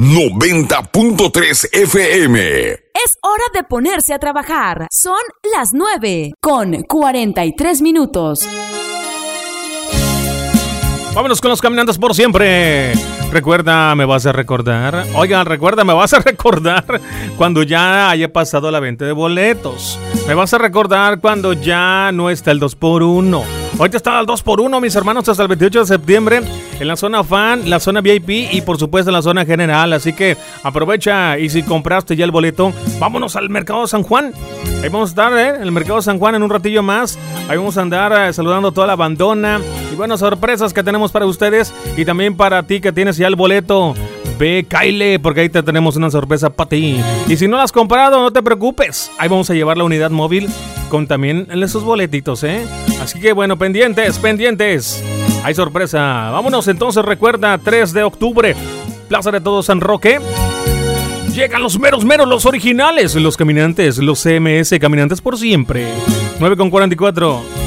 90.3 FM. Es hora de ponerse a trabajar. Son las 9:43. Vámonos con los caminantes por siempre. Recuerda, me vas a recordar. Oigan, recuerda, me vas a recordar cuando ya haya pasado la venta de boletos. Me vas a recordar cuando ya no está el 2x1. Ahorita está el 2x1, mis hermanos, hasta el 28 de septiembre en la zona fan, la zona VIP y por supuesto en la zona general. Así que aprovecha, y si compraste ya el boleto, vámonos al Mercado de San Juan. Ahí vamos a estar, en el Mercado de San Juan en un ratillo más. Ahí vamos a andar saludando a toda la bandona y buenas sorpresas que tenemos para ustedes y también para ti que tienes ya el boleto. Ve, Kyle, porque ahí te tenemos una sorpresa para ti. Y si no la has comprado, no te preocupes. Ahí vamos a llevar la unidad móvil con también esos boletitos, Así que bueno, pendientes. Hay sorpresa. Vámonos entonces, recuerda, 3 de octubre, Plaza de Todos San Roque. Llegan los meros, los originales, los caminantes, los CMS, caminantes por siempre. 9:44.